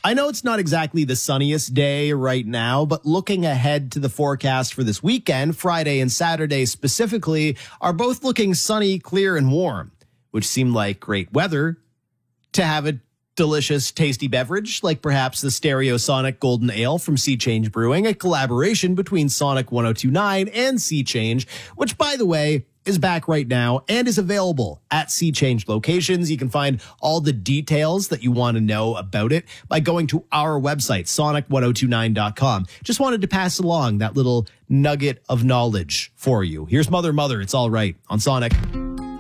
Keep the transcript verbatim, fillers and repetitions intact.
I know it's not exactly the sunniest day right now, but looking ahead to the forecast for this weekend, Friday and Saturday specifically, are both looking sunny, clear, and warm, which seem like great weather to have a delicious, tasty beverage, like perhaps the Stereosonic Golden Ale from Sea Change Brewing, a collaboration between Sonic one oh two point nine and Sea Change, which, by the way, is back right now and is available at Sea Change locations. You can find all the details that you want to know about it by going to our website, sonic ten twenty-nine dot com. Just wanted to pass along that little nugget of knowledge for you. Here's Mother Mother, It's All Right on Sonic.